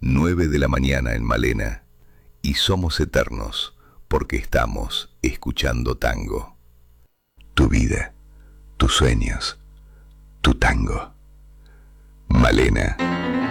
9 de la mañana en Malena, y somos eternos porque estamos escuchando tango. Tu vida, tus sueños, tu tango. Malena.